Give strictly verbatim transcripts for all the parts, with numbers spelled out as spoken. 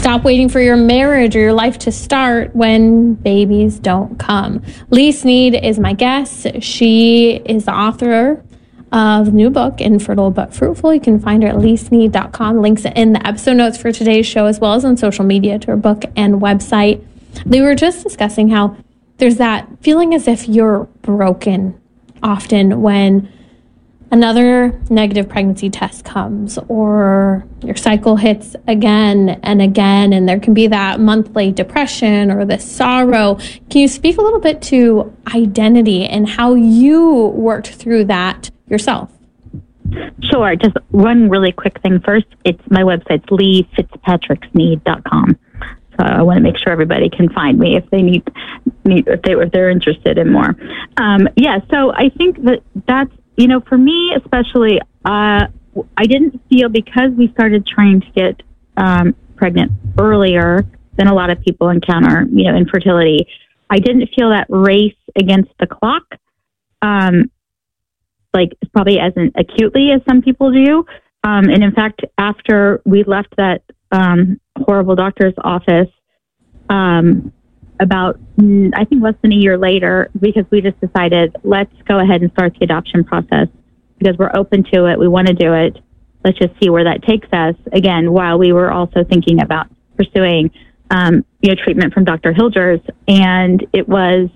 Stop waiting for your marriage or your life to start when babies don't come. Lee Sneed is my guest. She is the author of the new book, Infertile But Fruitful. You can find her at lee sneed dot com. Links in the episode notes for today's show, as well as on social media to her book and website. We were just discussing how there's that feeling as if you're broken often when another negative pregnancy test comes or your cycle hits again and again, and there can be that monthly depression or the sorrow. Can you speak a little bit to identity and how you worked through that yourself? Sure. Just one really quick thing first. It's my website's lee fitzpatrick sneed dot com. So I want to make sure everybody can find me if they need, need if they if they're interested in more. Um, yeah. So I think that that's, you know, for me especially, uh, I didn't feel, because we started trying to get um, pregnant earlier than a lot of people encounter, you know, infertility. I didn't feel that race against the clock, um, like probably as an, acutely as some people do. Um, and in fact, after we left that um, horrible doctor's office, um, about, I think less than a year later, because we just decided, let's go ahead and start the adoption process because we're open to it. We want to do it. Let's just see where that takes us. Again, while we were also thinking about pursuing, um, you know, treatment from Doctor Hilgers. And it was,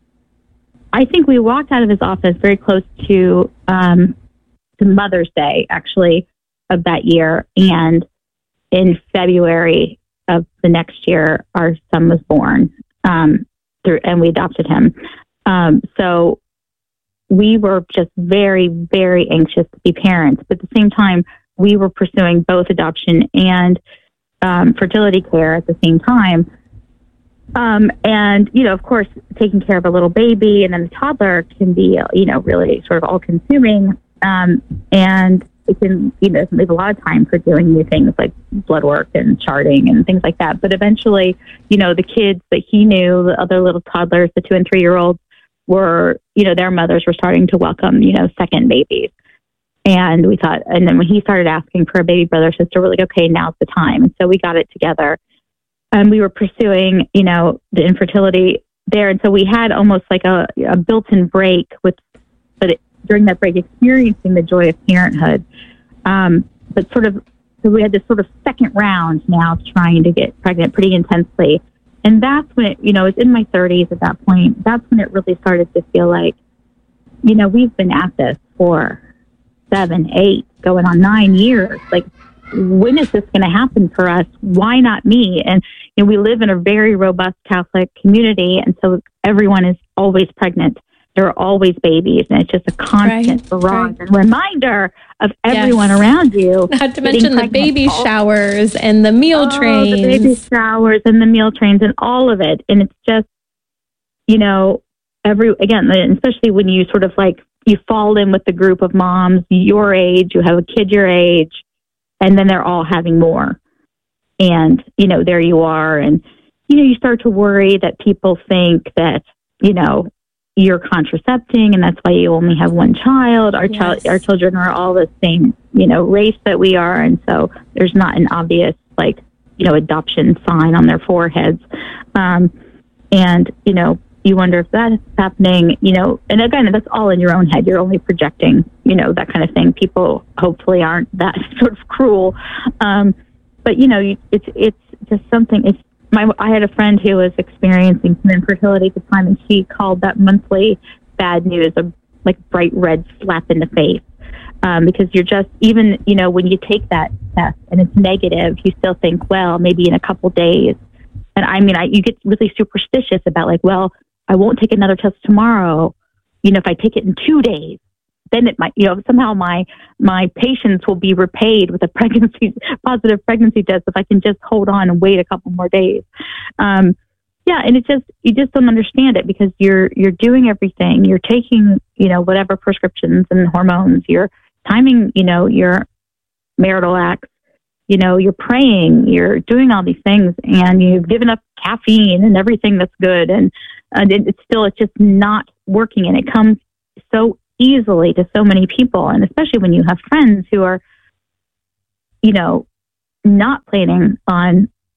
I think we walked out of his office very close to, um, to Mother's Day, actually, of that year. And in February of the next year, our son was born. Um, through, and we adopted him. Um, so we were just very, very anxious to be parents. But at the same time, we were pursuing both adoption and um, fertility care at the same time. Um, and, you know, of course, taking care of a little baby and then a toddler can be, you know, really sort of all consuming. Um, and it can, you know, leave a lot of time for doing new things like blood work and charting and things like that. But eventually, you know, the kids that he knew, the other little toddlers, the two and three year olds were, you know, their mothers were starting to welcome, you know, second babies. And we thought, and then when he started asking for a baby brother or sister, we're like, okay, now's the time. And so we got it together and we were pursuing, you know, the infertility there. And so we had almost like a, a built-in break with, but it, during that break, experiencing the joy of parenthood. Um, but sort of, so we had this sort of second round now trying to get pregnant pretty intensely. And that's when it, you know, it's in my thirties at that point. That's when it really started to feel like, you know, we've been at this for seven, eight, going on nine years. Like, when is this going to happen for us? Why not me? And, you know, we live in a very robust Catholic community. And so everyone is always pregnant. There are always babies, and it's just a constant right, barrage right. and reminder of everyone yes. around you. Not to mention the baby all, showers and the meal oh, trains. the baby showers and the meal trains and all of it. And it's just, you know, every, again, especially when you sort of like, you fall in with the group of moms your age, you have a kid your age, and then they're all having more. And, you know, there you are. And, you know, you start to worry that people think that, you know, you're contracepting and that's why you only have one child. Our yes. child, our children are all the same, you know, race that we are. And so there's not an obvious, like, you know, adoption sign on their foreheads. Um, and, you know, you wonder if that's happening, you know, and again, that's all in your own head. You're only projecting, you know, that kind of thing. People hopefully aren't that sort of cruel. Um, but, you know, it's, it's just something, it's, My, I had a friend who was experiencing some infertility at the time, and she called that monthly bad news a like bright red slap in the face. Um, because you're just, even, you know, when you take that test and it's negative, you still think, well, maybe in a couple days. And I mean, I, you get really superstitious about like, well, I won't take another test tomorrow. You know, if I take it in two days, then it might, you know, somehow my, my patience will be repaid with a pregnancy, positive pregnancy test if I can just hold on and wait a couple more days. Um, yeah. And it just, you just don't understand it because you're, you're doing everything. You're taking, you know, whatever prescriptions and hormones, you're timing, you know, your marital acts, you know, you're praying, you're doing all these things and you've given up caffeine and everything that's good. And, and it, it's still, it's just not working. And it comes so easily to so many people. And especially when you have friends who are, you know, not planning on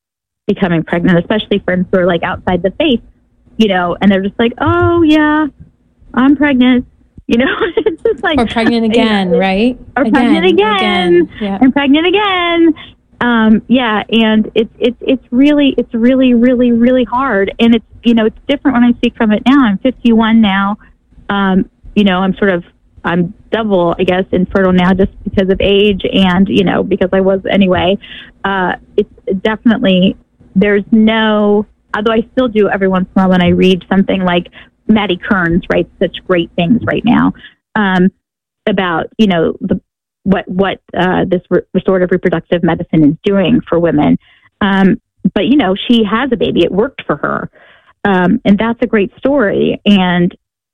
becoming pregnant, especially friends who are like outside the faith, you know, and they're just like, oh yeah, I'm pregnant. You know, it's just like, or pregnant again, you know, right? Or again, pregnant again, again. Yeah. and pregnant again. Um, yeah, and it's it's it's really it's really really really hard, and it's you know it's different when I speak from it now. I'm fifty-one now. Um, you know, I'm sort of I'm double, I guess, infertile now just because of age, and you know because I was anyway. Uh, it's definitely there's no. Although I still do every once in a while when I read something like Maddie Kearns writes such great things right now um, about you know the. what what uh, this re- restorative reproductive medicine is doing for women. Um, but, you know, she has a baby. It worked for her. Um, and that's a great story. And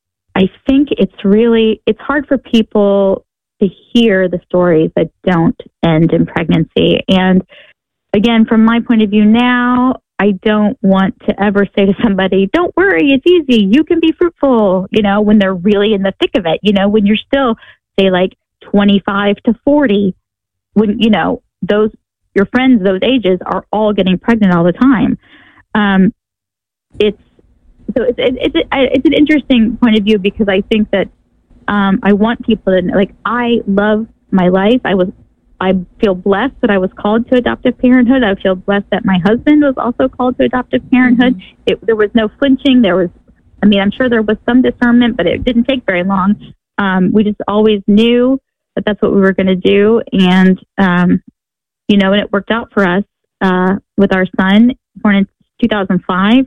I think it's really, it's hard for people to hear the stories that don't end in pregnancy. And again, from my point of view now, I don't want to ever say to somebody, don't worry, it's easy. You can be fruitful, you know, when they're really in the thick of it, you know, when you're still, say, like, twenty-five to forty, when, you know, those, your friends, those ages are all getting pregnant all the time. Um, it's, so it's, it's, it's, it's an interesting point of view because I think that, um, I want people to, like, I love my life. I was, I feel blessed that I was called to adoptive parenthood. I feel blessed that my husband was also called to adoptive parenthood. Mm-hmm. It, there was no flinching. There was, I mean, I'm sure there was some discernment, but it didn't take very long. Um, we just always knew that that's what we were going to do. And, um, you know, and it worked out for us, uh, with our son born in two thousand five.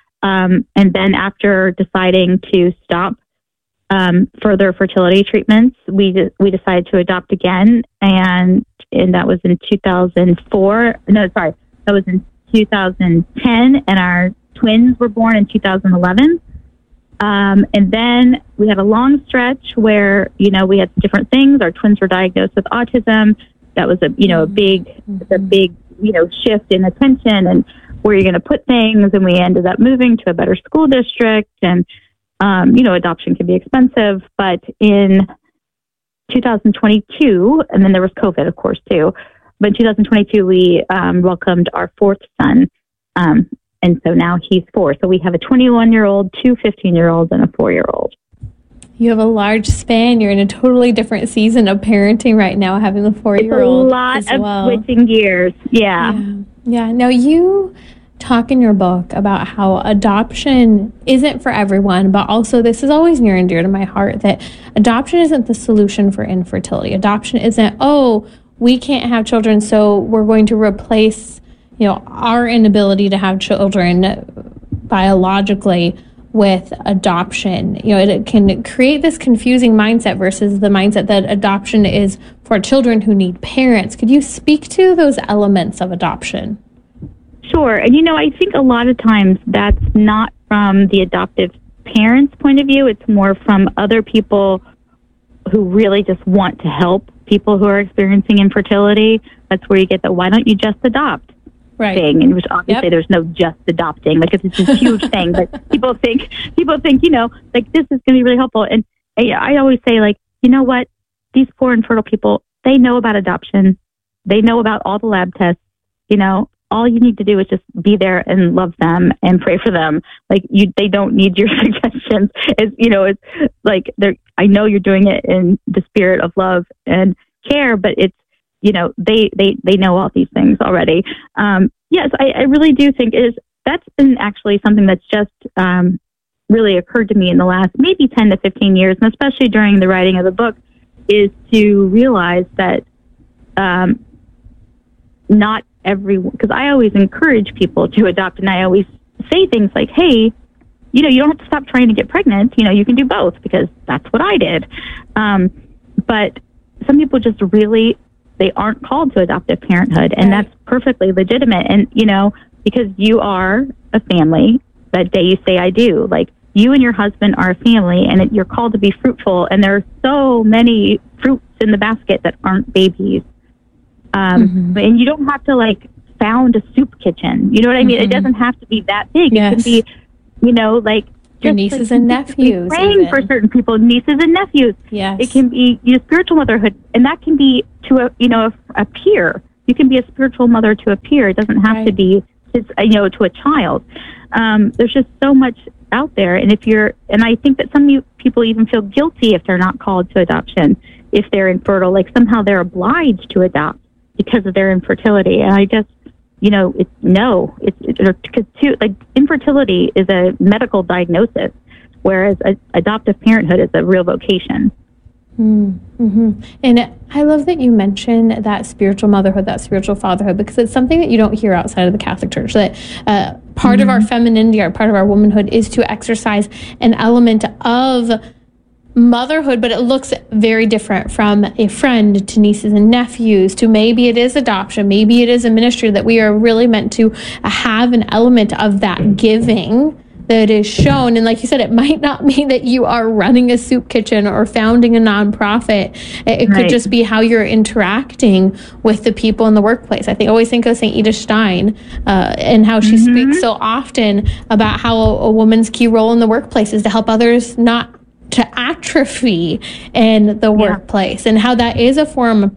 Um, and then after deciding to stop, um, further fertility treatments, we, de- we decided to adopt again. And, and that was in two thousand four. No, sorry, that was in two thousand ten. And our twins were born in two thousand eleven. Um, and then we had a long stretch where, you know, we had different things. Our twins were diagnosed with autism. That was a, you know, a big, mm-hmm. a big, you know, shift in attention and where you're going to put things. And we ended up moving to a better school district. And, um, you know, adoption can be expensive. But in two thousand twenty-two, and then there was COVID, of course, too. But in two thousand twenty-two, we um, welcomed our fourth son. Um, And so now he's four. So we have a twenty-one-year-old, two fifteen-year-olds, and a four-year-old. You have a large span. You're in a totally different season of parenting right now, having the four-year-old. It's a lot as of well. switching gears. Yeah. yeah. Yeah. Now, you talk in your book about how adoption isn't for everyone, but also this is always near and dear to my heart, that adoption isn't the solution for infertility. Adoption isn't, oh, we can't have children, so we're going to replace you know, our inability to have children biologically with adoption. You know, it, it can create this confusing mindset versus the mindset that adoption is for children who need parents. Could you speak to those elements of adoption? Sure. And, you know, I think a lot of times that's not from the adoptive parents' point of view. It's more from other people who really just want to help people who are experiencing infertility. That's where you get the, why don't you just adopt? Right. Thing, and which obviously yep. there's no just adopting, like it's this huge thing, but people think people think you know like this is going to be really helpful. And I, I always say, like, you know what, these poor infertile people, they know about adoption, they know about all the lab tests. You know, all you need to do is just be there and love them and pray for them. Like you, they don't need your suggestions. It's you know, it's like they're. I know you're doing it in the spirit of love and care, but it's. You know, they, they, they know all these things already. Um, yes, I, I really do think is that's been actually something that's just um, really occurred to me in the last maybe ten to fifteen years, and especially during the writing of the book, is to realize that um, not everyone, because I always encourage people to adopt, and I always say things like, hey, you know, you don't have to stop trying to get pregnant. You know, you can do both, because that's what I did. Um, but some people just really... they aren't called to adoptive parenthood, and right. that's perfectly legitimate. And, you know, because you are a family, that day you say, I do, like you and your husband are a family, and it, you're called to be fruitful. And there are so many fruits in the basket that aren't babies. Um, mm-hmm. And you don't have to like found a soup kitchen. You know what I mean? Mm-hmm. It doesn't have to be that big. Yes. It can be, you know, like, your nieces like, and nephews. Praying even. For certain people, nieces and nephews. Yes. It can be your spiritual motherhood, and that can be to a you know a, a peer. You can be a spiritual mother to a peer. It doesn't have right. to be to, you know, to a child. Um, there's just so much out there. And if you're, and I think that some you, people even feel guilty if they're not called to adoption, if they're infertile, like somehow they're obliged to adopt because of their infertility. And I just, you know, it's no, it's, because too, like infertility is a medical diagnosis, whereas a, adoptive parenthood is a real vocation. Mm-hmm. And I love that you mentioned that spiritual motherhood, that spiritual fatherhood, because it's something that you don't hear outside of the Catholic Church, that uh, part mm-hmm. of our femininity, our part of our womanhood is to exercise an element of motherhood, but it looks very different from a friend to nieces and nephews to maybe it is adoption, maybe it is a ministry, that we are really meant to have an element of that giving that is shown. And like you said, it might not mean that you are running a soup kitchen or founding a nonprofit. It, it right. could just be how you're interacting with the people in the workplace. I think I always think of Saint Edith Stein uh, and how she mm-hmm. speaks so often about how a, a woman's key role in the workplace is to help others not to atrophy in the yeah. workplace, and how that is a form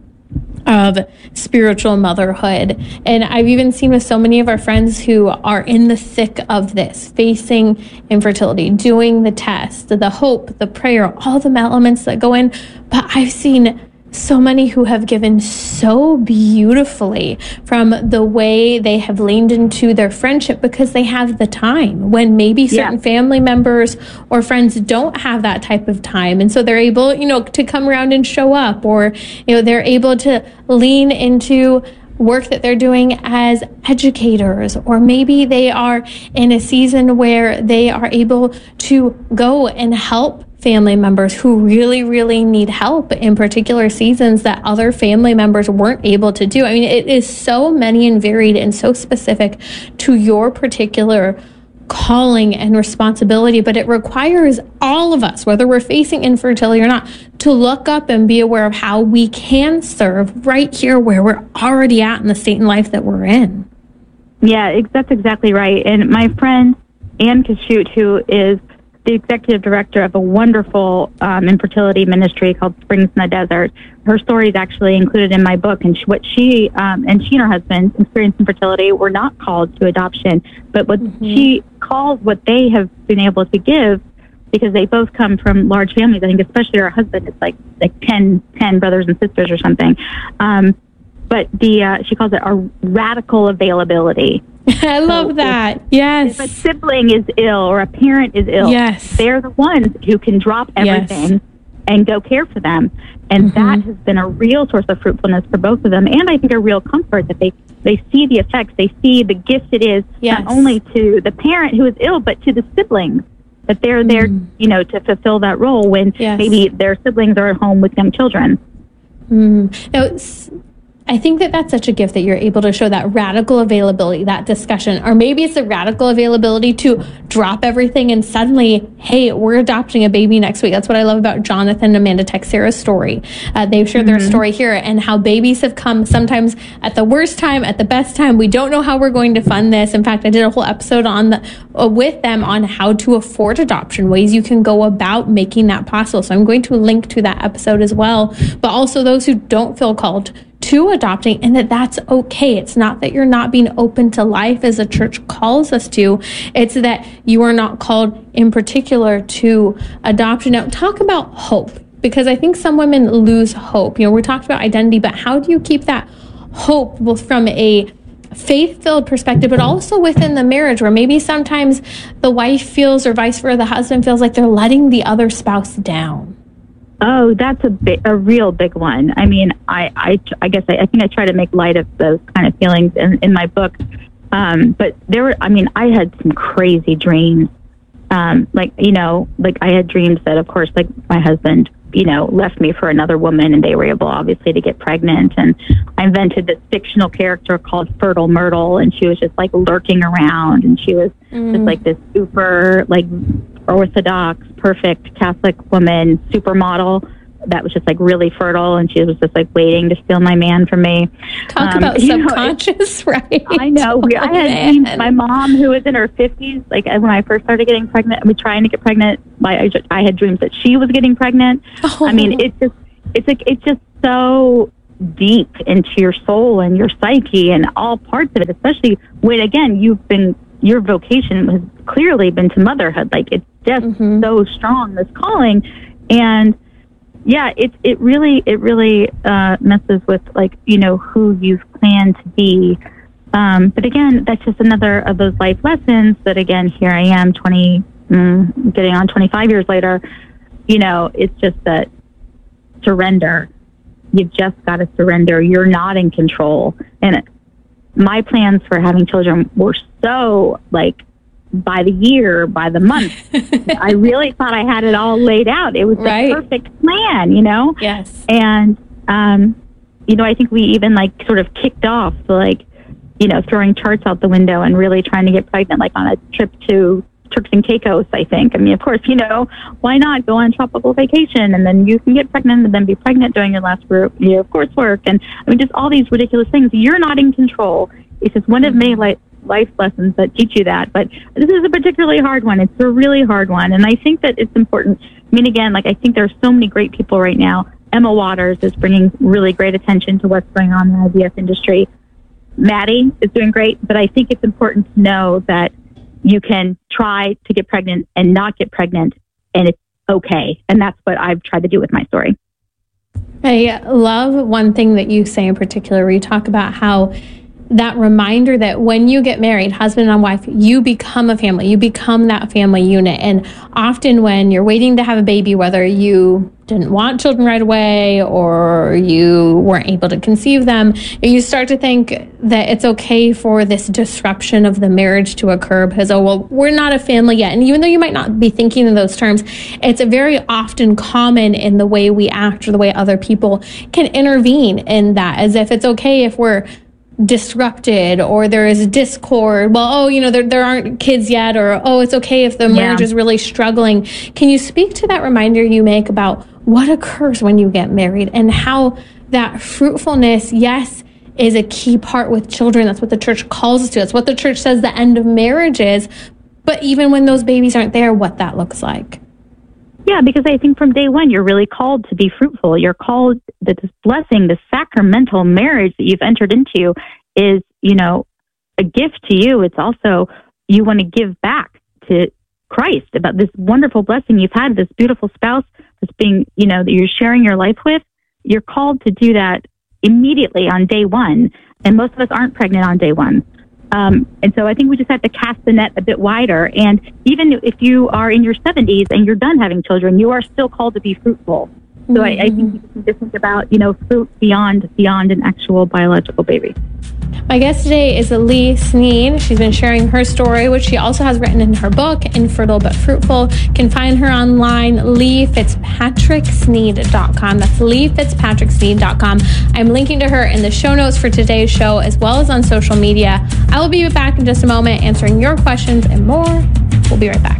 of spiritual motherhood. And I've even seen with so many of our friends who are in the thick of this, facing infertility, doing the test, the hope, the prayer, all the elements that go in. But I've seen so many who have given so beautifully from the way they have leaned into their friendship because they have the time, when maybe certain yeah. family members or friends don't have that type of time. And so they're able, you know, to come around and show up, or, you know, they're able to lean into work that they're doing as educators, or maybe they are in a season where they are able to go and help family members who really, really need help in particular seasons that other family members weren't able to do. I mean, it is so many and varied and so specific to your particular calling and responsibility, but it requires all of us, whether we're facing infertility or not, to look up and be aware of how we can serve right here where we're already at in the state and life that we're in. Yeah, that's exactly right. And my friend, Ann Kashut, who is the executive director of a wonderful um, infertility ministry called Springs in the Desert. Her story is actually included in my book, and she, what she um, and she and her husband experienced infertility were not called to adoption, but what mm-hmm. she calls what they have been able to give, because they both come from large families. I think especially her husband is like like ten, ten brothers and sisters or something. Um, but the uh, she calls it a radical availability. I love so that. If, yes. If a sibling is ill or a parent is ill, yes. they're the ones who can drop everything yes. and go care for them. And mm-hmm. that has been a real source of fruitfulness for both of them. And I think a real comfort that they, they see the effects. They see the gift it is yes. not only to the parent who is ill, but to the siblings. That they're mm-hmm. there, you know, to fulfill that role when yes. maybe their siblings are at home with young children. Mm. Now, I think that that's such a gift that you're able to show that radical availability, that discussion, or maybe it's the radical availability to drop everything and suddenly, hey, we're adopting a baby next week. That's what I love about Jonathan and Amanda Texera's story. Uh, they've shared mm-hmm. their story here, and how babies have come sometimes at the worst time, at the best time. We don't know how we're going to fund this. In fact, I did a whole episode on the, uh, with them on how to afford adoption, ways you can go about making that possible. So I'm going to link to that episode as well. But also those who don't feel called to adopting, and that that's okay. It's not that you're not being open to life as the church calls us to. It's that you are not called in particular to adoption. Now, talk about hope, because I think some women lose hope. You know, we talked about identity, but how do you keep that hope both from a faith-filled perspective, but also within the marriage, where maybe sometimes the wife feels, or vice versa, the husband feels like they're letting the other spouse down? Oh, that's a big, a real big one. I mean, I, I, I guess I, I think I try to make light of those kind of feelings in, in my book. Um, but there were, I mean, I had some crazy dreams. Um, like, you know, like I had dreams that, of course, like my husband, you know, left me for another woman, and they were able, obviously, to get pregnant. And I invented this fictional character called Fertile Myrtle, and she was just like lurking around, and she was mm. just like this super, like, Orthodox, perfect Catholic woman, supermodel that was just like really fertile, and she was just like waiting to steal my man from me. Talk um, about subconscious, know, right? I know. We, I had dreams, my mom, who was in her fifties, like when I first started getting pregnant, I mean, trying to get pregnant, I, I had dreams that she was getting pregnant. Oh. I mean, it's just, it's like, it's just so deep into your soul and your psyche and all parts of it, especially when, again, you've been, your vocation has clearly been to motherhood. Like, it's just mm-hmm. so strong, this calling. And yeah, it, it really, it really uh, messes with, like, you know, who you've planned to be. Um, but again, that's just another of those life lessons that, again, here I am twenty, mm, getting on twenty-five years later, you know, it's just that surrender. You've just got to surrender. You're not in control. And my plans for having children were so, like, by the year, by the month. I really thought I had it all laid out. It was right. the perfect plan, you know? Yes. And, um, you know, I think we even, like, sort of kicked off, like, you know, throwing charts out the window and really trying to get pregnant, like on a trip to Turks and Caicos, I think. I mean, of course, you know, why not go on tropical vacation and then you can get pregnant and then be pregnant during your last year of coursework. And I mean, just all these ridiculous things. You're not in control. It's just one of many life, life lessons that teach you that. But this is a particularly hard one. It's a really hard one. And I think that it's important. I mean, again, like, I think there's so many great people right now. Emma Waters is bringing really great attention to what's going on in the I V F industry. Maddie is doing great, but I think it's important to know that you can try to get pregnant and not get pregnant, and it's okay. And that's what I've tried to do with my story. I love one thing that you say in particular, where you talk about how that reminder that when you get married, husband and wife, you become a family, you become that family unit. And often when you're waiting to have a baby, whether you didn't want children right away or you weren't able to conceive them, you start to think that it's okay for this disruption of the marriage to occur because, oh, well, we're not a family yet. And even though you might not be thinking in those terms, it's very often common in the way we act or the way other people can intervene in that, as if it's okay if we're disrupted or there is discord. Well, oh, you know, there, there aren't kids yet, or, oh, it's okay if the marriage yeah. is really struggling. Can you speak to that reminder you make about what occurs when you get married and how that fruitfulness, yes, is a key part with children? That's what the church calls us to. It's what the church says the end of marriage is. But even when those babies aren't there, what that looks like. Yeah, because I think from day one, you're really called to be fruitful. You're called that this blessing, this sacramental marriage that you've entered into is, you know, a gift to you. It's also, you want to give back to Christ about this wonderful blessing you've had, this beautiful spouse that's being, you know, that you're sharing your life with. You're called to do that immediately on day one. And most of us aren't pregnant on day one. Um, and so I think we just have to cast the net a bit wider. And even if you are in your seventies and you're done having children, you are still called to be fruitful. So mm-hmm. I, I think you can just think about, you know, fruit beyond beyond an actual biological baby. My guest today is Lee Sneed. She's been sharing her story, which she also has written in her book, Infertile But Fruitful. You can find her online, lee fitzpatrick sneed dot com. That's lee fitzpatrick sneed dot com. I'm linking to her in the show notes for today's show, as well as on social media. I will be back in just a moment answering your questions and more. We'll be right back.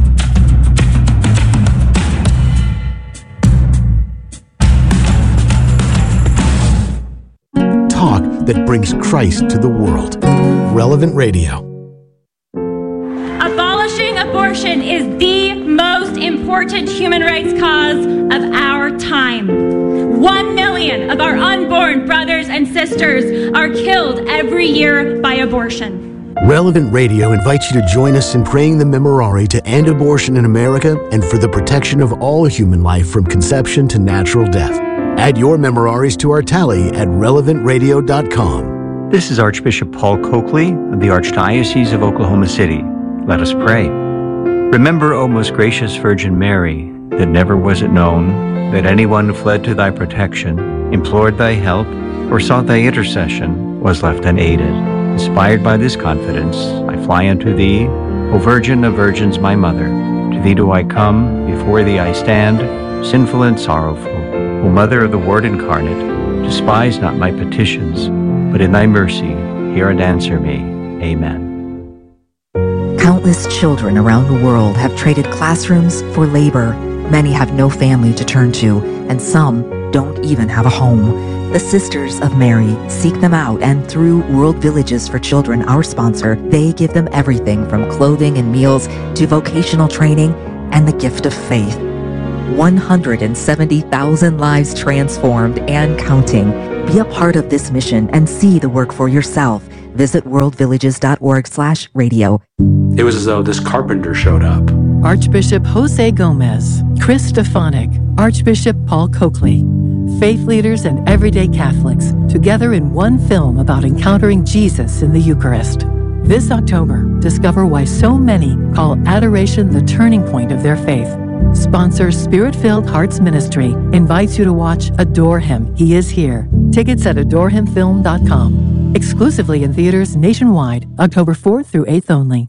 Talk that brings Christ to the world. Relevant Radio. Abolishing abortion is the most important human rights cause of our time. One million of our unborn brothers and sisters are killed every year by abortion. Relevant Radio invites you to join us in praying the Memorare to end abortion in America and for the protection of all human life from conception to natural death. Add your memoraries to our tally at relevant radio dot com. This is Archbishop Paul Coakley of the Archdiocese of Oklahoma City. Let us pray. Remember, O most gracious Virgin Mary, that never was it known that anyone who fled to thy protection, implored thy help, or sought thy intercession was left unaided. Inspired by this confidence, I fly unto thee, O Virgin of Virgins, my Mother. To thee do I come, before thee I stand, sinful and sorrowful. O Mother of the Word incarnate, despise not my petitions, but in thy mercy hear and answer me. Amen. Countless children around the world have traded classrooms for labor. Many have no family to turn to, and some don't even have a home. The Sisters of Mary seek them out, and through World Villages for Children, our sponsor, they give them everything from clothing and meals to vocational training and the gift of faith. one hundred seventy thousand lives transformed and counting Be a part of this mission and see the work for yourself. Visit worldvillages.org slash radio. It was as though this carpenter showed up. Archbishop Jose Gomez, Chris Stefanik, Archbishop Paul Coakley. Faith leaders and everyday Catholics together in one film about encountering Jesus in the Eucharist. This October, discover why so many call adoration the turning point of their faith. Sponsor Spirit-Filled Hearts Ministry invites you to watch Adore Him, He Is Here. Tickets at adore him film dot com. Exclusively in theaters nationwide, October fourth through eighth only.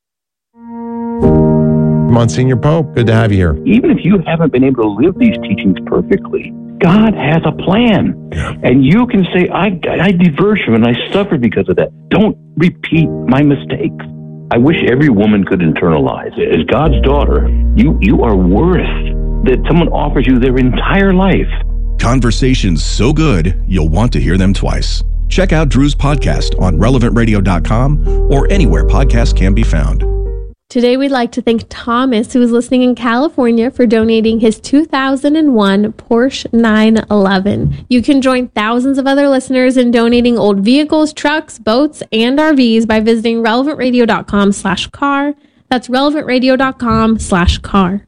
Monsignor Pope, good to have you here. Even if you haven't been able to live these teachings perfectly, God has a plan. Yeah. And you can say, I, I diverged from it and I suffered because of that. Don't repeat my mistakes. I wish every woman could internalize it. As God's daughter, you, you are worth that someone offers you their entire life. Conversations so good, you'll want to hear them twice. Check out Drew's podcast on relevant radio dot com or anywhere podcasts can be found. Today, we'd like to thank Thomas, who is listening in California, for donating his two thousand one Porsche nine eleven. You can join thousands of other listeners in donating old vehicles, trucks, boats, and R Vs by visiting relevant radio dot com slash car. That's relevant radio dot com slash car.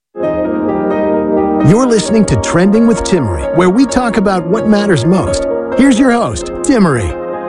You're listening to Trending with Timmerie, where we talk about what matters most. Here's your host, Timmerie.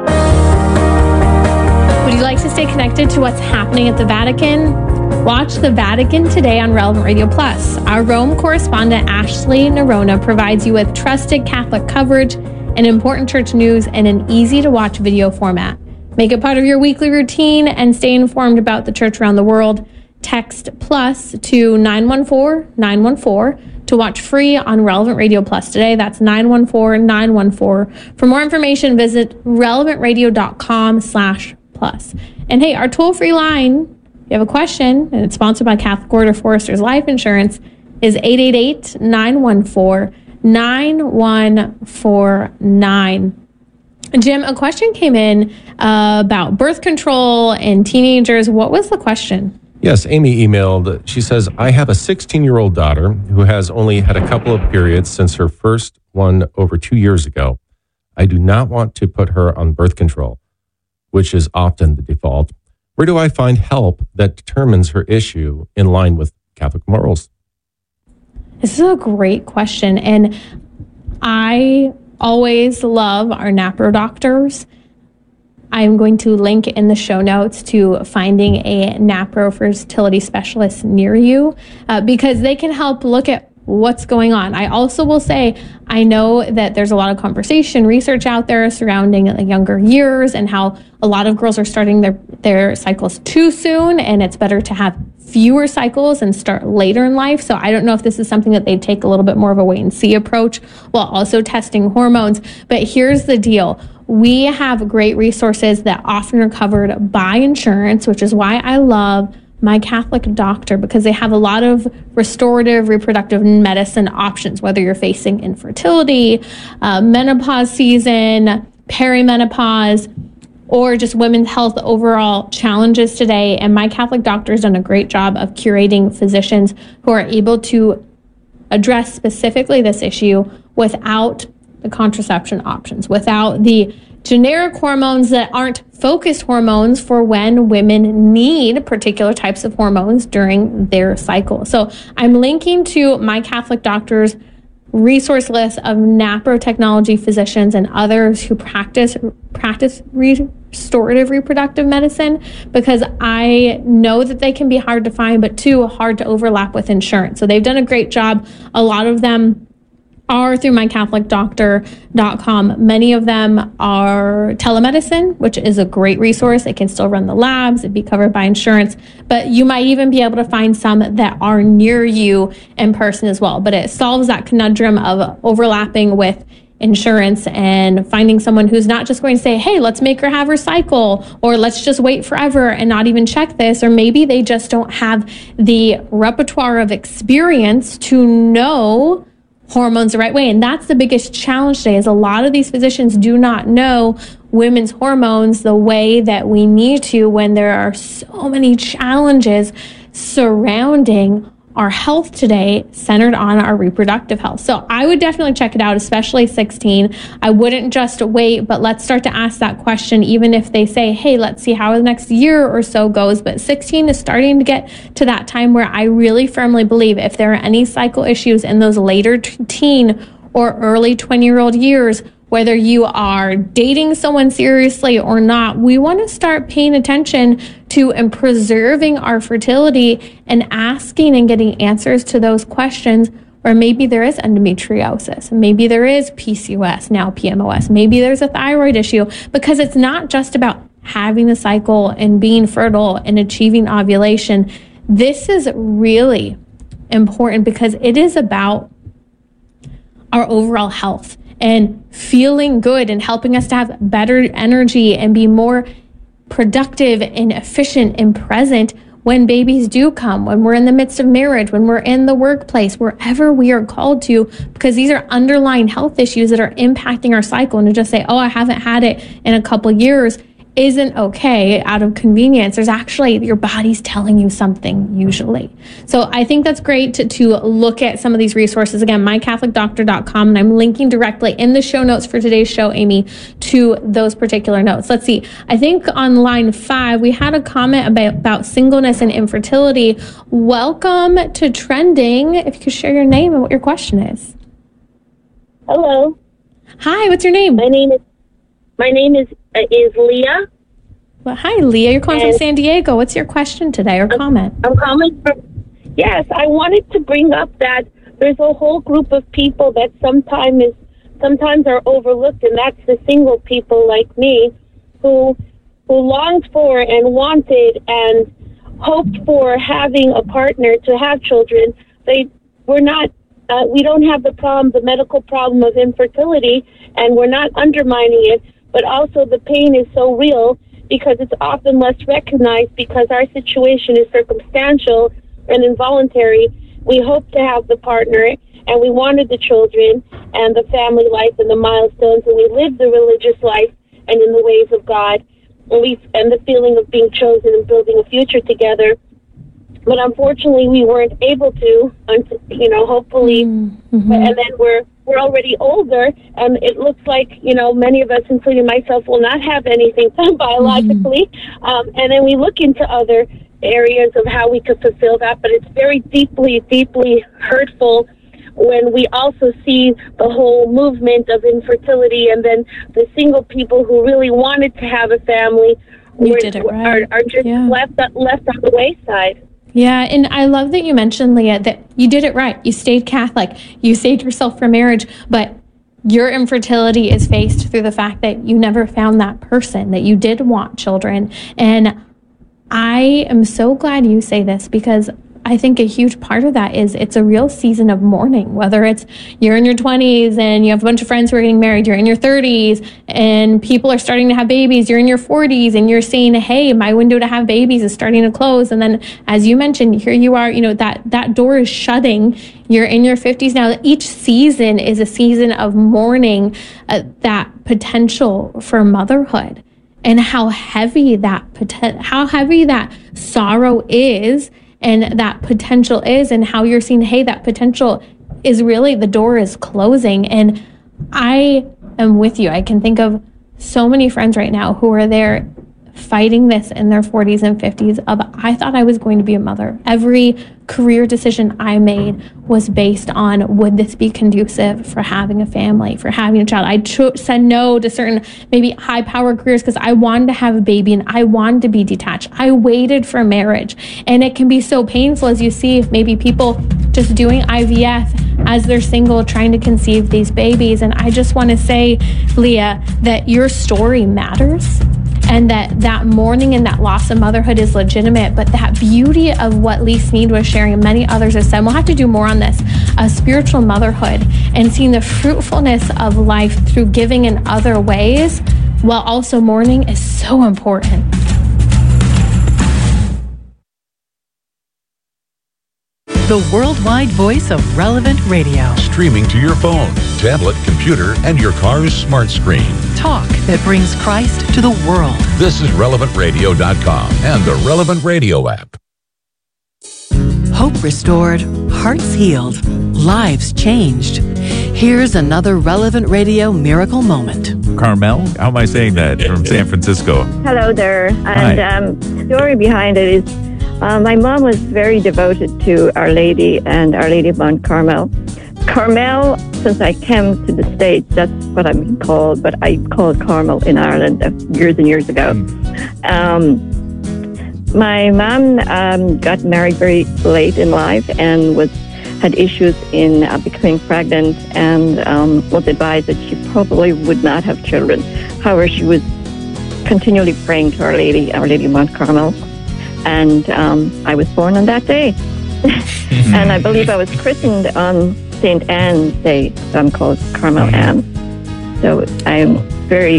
Would you like to stay connected to what's happening at the Vatican? Watch the Vatican Today on Relevant Radio Plus. Our Rome correspondent Ashley Nerona provides you with trusted Catholic coverage and important church news in an easy-to-watch video format. Make it part of your weekly routine and stay informed about the church around the world. Text plus to nine one four nine one four to watch free on Relevant Radio Plus today. That's nine one four nine one four. For more information, visit relevant radio dot com slash plus. And hey, our toll-free line, if you have a question, and it's sponsored by Catholic Order Foresters Life Insurance, is eight eight eight nine one four nine one four nine. Jim, a question came in uh, about birth control in teenagers. What was the question? Yes, Amy emailed. She says, I have a sixteen-year-old daughter who has only had a couple of periods since her first one over two years ago. I do not want to put her on birth control, which is often the default. Where do I find help that determines her issue in line with Catholic morals? This is a great question. And I always love our NAPRO doctors. I'm going to link in the show notes to finding a NAPRO fertility specialist near you uh, because they can help look at what's going on. I also will say, I know that there's a lot of conversation, research out there surrounding the younger years and how a lot of girls are starting their, their cycles too soon, and it's better to have fewer cycles and start later in life. So I don't know if this is something that they take a little bit more of a wait and see approach while also testing hormones. But here's the deal. We have great resources that often are covered by insurance, which is why I love My Catholic Doctor, because they have a lot of restorative reproductive medicine options, whether you're facing infertility, uh, menopause season, perimenopause, or just women's health overall challenges today. And My Catholic Doctor has done a great job of curating physicians who are able to address specifically this issue without the contraception options, without the generic hormones that aren't focused hormones for when women need particular types of hormones during their cycle. So I'm linking to My Catholic Doctor's resource list of NAPRO technology physicians and others who practice practice restorative reproductive medicine, because I know that they can be hard to find, but too hard to overlap with insurance. So they've done a great job. A lot of them are through my catholic doctor dot com. Many of them are telemedicine, which is a great resource. It can still run the labs, it'd be covered by insurance, but you might even be able to find some that are near you in person as well. But it solves that conundrum of overlapping with insurance and finding someone who's not just going to say, hey, let's make her have her cycle, or let's just wait forever and not even check this. Or maybe they just don't have the repertoire of experience to know hormones the right way. And that's the biggest challenge today, is a lot of these physicians do not know women's hormones the way that we need to when there are so many challenges surrounding our health today centered on our reproductive health. So I would definitely check it out, especially sixteen. I wouldn't just wait, but let's start to ask that question, even if they say, hey, let's see how the next year or so goes. But sixteen is starting to get to that time where I really firmly believe if there are any cycle issues in those later teen or early twenty-year-old years, whether you are dating someone seriously or not, we want to start paying attention to and preserving our fertility and asking and getting answers to those questions. Or maybe there is endometriosis, maybe there is P C O S, now P M O S, maybe there's a thyroid issue, because it's not just about having the cycle and being fertile and achieving ovulation. This is really important because it is about our overall health and feeling good and helping us to have better energy and be more productive and efficient and present when babies do come, when we're in the midst of marriage, when we're in the workplace, wherever we are called to, because these are underlying health issues that are impacting our cycle. And to just say, oh, I haven't had it in a couple of years isn't okay out of convenience. There's actually, your body's telling you something usually. So I think that's great to, to look at some of these resources. Again, my catholic doctor dot com, and I'm linking directly in the show notes for today's show, Amy, to those particular notes. Let's see. I think on line five, we had a comment about, about singleness and infertility. Welcome to Trending. If you could share your name and what your question is. Hello. Hi, what's your name? My name is My name is uh, is Leah. Well, hi, Leah. You're calling and from San Diego. What's your question today or comment? I'm calling from, yes, I wanted to bring up that there's a whole group of people that sometimes is sometimes are overlooked, and that's the single people like me who who longed for and wanted and hoped for having a partner to have children. They were not. Uh, we don't have the problem, the medical problem of infertility, and we're not undermining it. But also the pain is so real because it's often less recognized because our situation is circumstantial and involuntary. We hope to have the partner, and we wanted the children and the family life and the milestones, and we lived the religious life and in the ways of God, and, we, and the feeling of being chosen and building a future together. But unfortunately, we weren't able to, you know, hopefully, mm-hmm. and then we're we're already older, and it looks like, you know, many of us, including myself, will not have anything biologically. Mm-hmm. Um, and then we look into other areas of how we could fulfill that, but it's very deeply, deeply hurtful when we also see the whole movement of infertility, and then the single people who really wanted to have a family you were, did it right. are, are just yeah. left left on the wayside. Yeah, and I love that you mentioned, Leah, that you did it right. You stayed Catholic. You saved yourself for marriage, but your infertility is faced through the fact that you never found that person, that you did want children. And I am so glad you say this, because I think a huge part of that is it's a real season of mourning, whether it's you're in your twenties and you have a bunch of friends who are getting married, you're in your thirties and people are starting to have babies, you're in your forties and you're saying, hey, my window to have babies is starting to close. And then, as you mentioned, here you are, you know, that, that door is shutting. You're in your fifties now. Each season is a season of mourning uh, that potential for motherhood, and how heavy that poten- how heavy that sorrow is. And that potential is, and how you're seeing, hey, that potential is really, the door is closing. And I am with you. I can think of so many friends right now who are there fighting this in their forties and fifties of, I thought I was going to be a mother. Every career decision I made was based on, would this be conducive for having a family, for having a child? I cho- said no to certain maybe high power careers because I wanted to have a baby and I wanted to be detached. I waited for marriage, and it can be so painful, as you see, if maybe people just doing I V F as they're single, trying to conceive these babies. And I just want to say, Leah, that your story matters, and that that mourning and that loss of motherhood is legitimate. But that beauty of what Lee Snead was sharing, and many others have said, we'll have to do more on this, uh, spiritual motherhood, and seeing the fruitfulness of life through giving in other ways while also mourning is so important. The worldwide voice of Relevant Radio. Streaming to your phone, tablet, computer, and your car's smart screen. Talk that brings Christ to the world. This is relevant radio dot com and the Relevant Radio app. Hope restored, hearts healed, lives changed. Here's another Relevant Radio miracle moment. Carmel, how am I saying that, from San Francisco? Hello there. And um, the story behind it is uh, my mom was very devoted to Our Lady and Our Lady of Mount Carmel. Carmel, since I came to the States, that's what I'm called, but I called Carmel in Ireland years and years ago. Um, my mom um, got married very late in life and was had issues in uh, becoming pregnant and um, was advised that she probably would not have children. However, she was continually praying to Our Lady, Our Lady of Mount Carmel, and um, I was born on that day. And I believe I was christened on Saint Anne's Day, so I'm called Carmel Anne. So I'm very,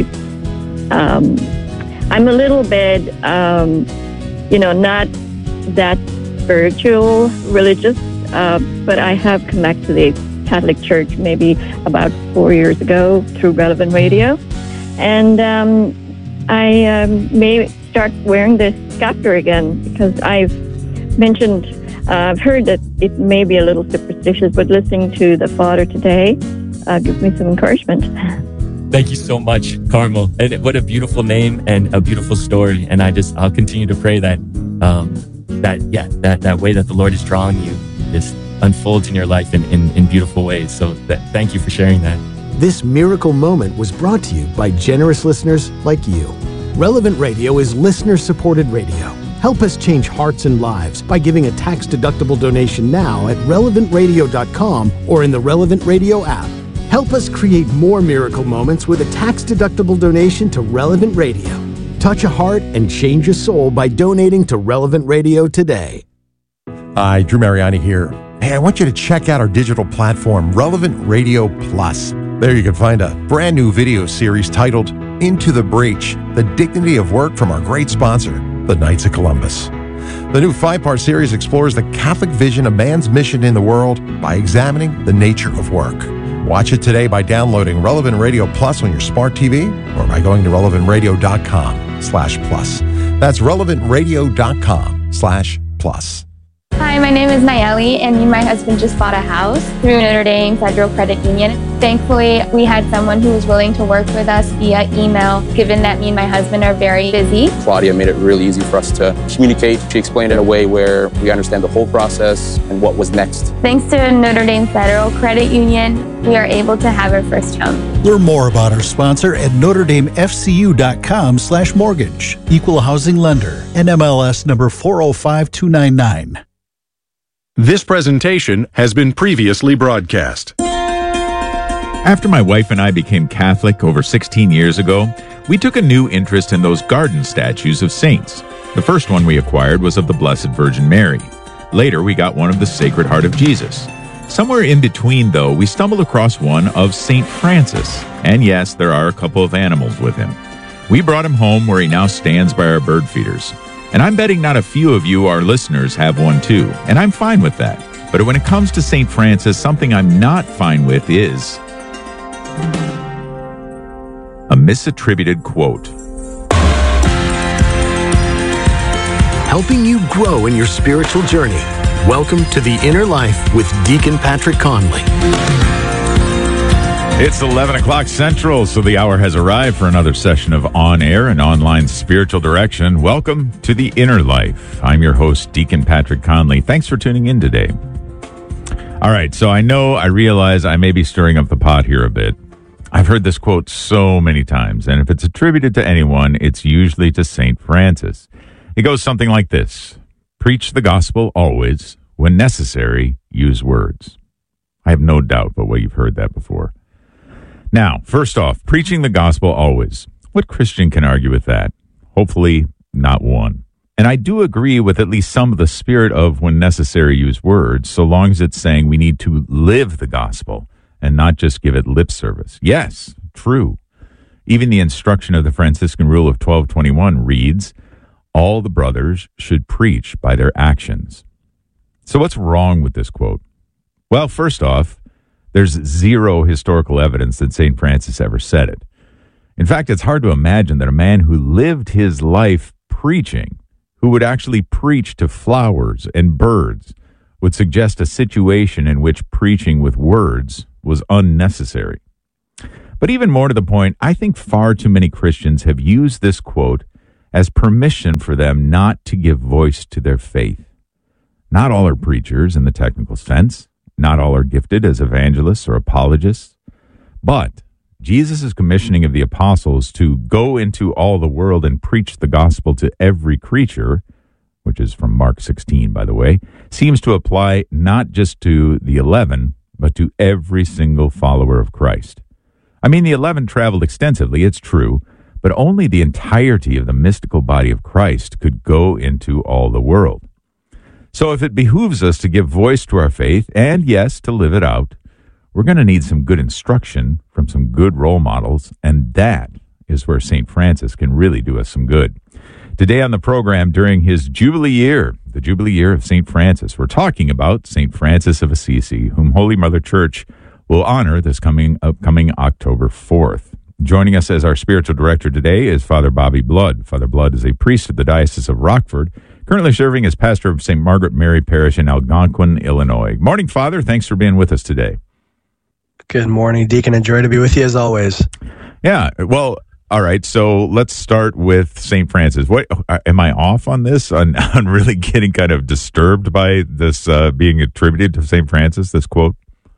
um, I'm a little bit, um, you know, not that spiritual, religious, uh, but I have come back to the Catholic Church maybe about four years ago through Relevant Radio. And um, I um, may start wearing this scapular again because I've mentioned, uh, I've heard that it may be a little superstitious, but listening to the Father today uh, gives me some encouragement. Thank you so much, Carmel. And what a beautiful name and a beautiful story. And I just, I'll continue to pray that, um, that, yeah, that, that way that the Lord is drawing you just unfolds in your life in, in, in beautiful ways. So that, thank you for sharing that. This miracle moment was brought to you by generous listeners like you. Relevant Radio is listener-supported radio. Help us change hearts and lives by giving a tax-deductible donation now at relevant radio dot com or in the Relevant Radio app. Help us create more miracle moments with a tax-deductible donation to Relevant Radio. Touch a heart and change a soul by donating to Relevant Radio today. Hi, Drew Mariani here. Hey, I want you to check out our digital platform, Relevant Radio Plus. There you can find a brand new video series titled Into the Breach, The Dignity of Work from our great sponsor, the Knights of Columbus. The new five-part series explores the Catholic vision of man's mission in the world by examining the nature of work. Watch it today by downloading Relevant Radio Plus on your smart T V or by going to relevant radio dot com slash plus. That's relevant radio dot com slash plus. Hi, my name is Nayeli, and me and my husband just bought a house through Notre Dame Federal Credit Union. Thankfully, we had someone who was willing to work with us via email, given that me and my husband are very busy. Claudia made it really easy for us to communicate. She explained it in a way where we understand the whole process and what was next. Thanks to Notre Dame Federal Credit Union, we are able to have our first home. Learn more about our sponsor at notre dame f c u dot com slash mortgage. Equal housing lender. N M L S number four oh five two nine nine. This presentation has been previously broadcast. After my wife and I became Catholic over sixteen years ago, we took a new interest in those garden statues of saints. The first one we acquired was of the Blessed Virgin Mary. Later, we got one of the Sacred Heart of Jesus. Somewhere in between, though, we stumbled across one of Saint Francis. And yes, there are a couple of animals with him. We brought him home where he now stands by our bird feeders. And I'm betting not a few of you, our listeners, have one too. And I'm fine with that. But when it comes to Saint Francis, something I'm not fine with is a misattributed quote. Helping you grow in your spiritual journey. Welcome to The Inner Life with Deacon Patrick Conley. It's eleven o'clock Central, so the hour has arrived for another session of on-air and online spiritual direction. Welcome to The Inner Life. I'm your host, Deacon Patrick Conley. Thanks for tuning in today. All right, so I know, I realize I may be stirring up the pot here a bit. I've heard this quote so many times, and if it's attributed to anyone, it's usually to Saint Francis. It goes something like this: preach the gospel always. When necessary, use words. I have no doubt but what you've heard that before. Now, first off, preaching the gospel always. What Christian can argue with that? Hopefully, not one. And I do agree with at least some of the spirit of when necessary use words, so long as it's saying we need to live the gospel and not just give it lip service. Yes, true. Even the instruction of the Franciscan Rule of twelve twenty-one reads, all the brothers should preach by their actions. So what's wrong with this quote? Well, first off, there's zero historical evidence that Saint Francis ever said it. In fact, it's hard to imagine that a man who lived his life preaching, who would actually preach to flowers and birds, would suggest a situation in which preaching with words was unnecessary. But even more to the point, I think far too many Christians have used this quote as permission for them not to give voice to their faith. Not all are preachers in the technical sense. Not all are gifted as evangelists or apologists. But Jesus' commissioning of the apostles to go into all the world and preach the gospel to every creature, which is from Mark sixteen, by the way, seems to apply not just to the eleven, but to every single follower of Christ. I mean, the eleven traveled extensively, it's true, but only the entirety of the mystical body of Christ could go into all the world. So if it behooves us to give voice to our faith, and yes, to live it out, we're going to need some good instruction from some good role models, and that is where Saint Francis can really do us some good. Today on the program, during his Jubilee year, the Jubilee year of Saint Francis, we're talking about Saint Francis of Assisi, whom Holy Mother Church will honor this coming upcoming October fourth. Joining us as our spiritual director today is Father Bobby Blood. Father Blood is a priest of the Diocese of Rockford, currently serving as pastor of Saint Margaret Mary Parish in Algonquin, Illinois. Morning, Father. Thanks for being with us today. Good morning, Deacon. A joy to be with you as always. Yeah, well, all right. So let's start with Saint Francis. What am I off on this? On, on really getting kind of disturbed by this uh, being attributed to Saint Francis, this quote?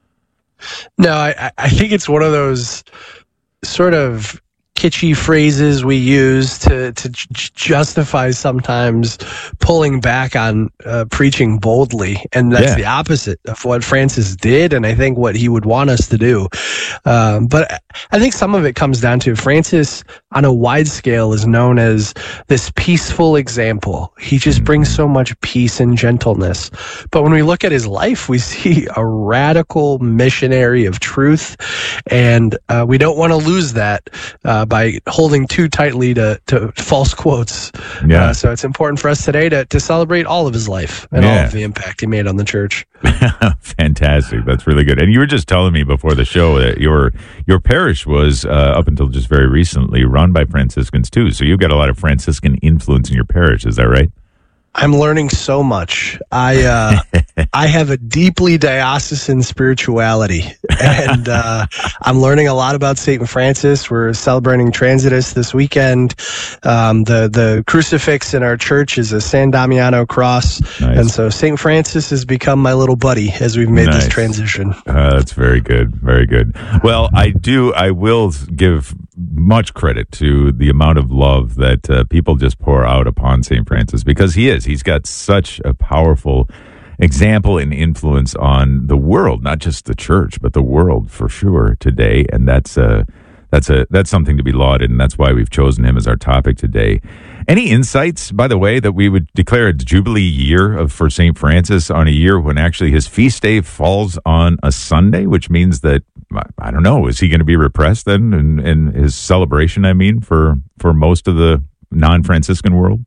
No, I, I think it's one of those sort of kitschy phrases we use to to j- justify sometimes pulling back on uh, preaching boldly, and that's yeah. the opposite of what Francis did, and I think what he would want us to do. Um, but I think some of it comes down to Francis, on a wide scale, is known as this peaceful example. He just brings so much peace and gentleness. But when we look at his life, we see a radical missionary of truth, and uh, we don't want to lose that uh, by holding too tightly to, to false quotes. Yeah. Uh, so it's important for us today to, to celebrate all of his life and yeah. all of the impact he made on the church. Fantastic. That's really good. And you were just telling me before the show that your your parish was, uh, up until just very recently, run by Franciscans too. So you've got a lot of Franciscan influence in your parish. Is that right? I'm learning so much. I uh, I have a deeply diocesan spirituality, and uh, I'm learning a lot about Saint Francis. We're celebrating Transitus this weekend. Um, the the crucifix in our church is a San Damiano cross, nice. And so Saint Francis has become my little buddy as we've made nice. this transition. Uh, that's very good, very good. Well, I do. I will give much credit to the amount of love that uh, people just pour out upon Saint Francis, because he is. He's got such a powerful example and influence on the world, not just the church, but the world for sure today. And that's a, that's a, that's something to be lauded. And that's why we've chosen him as our topic today. Any insights, by the way, that we would declare a Jubilee year of for Saint Francis on a year when actually his feast day falls on a Sunday, which means that, I don't know, is he going to be repressed then in, in his celebration, I mean, for, for most of the non-Franciscan world?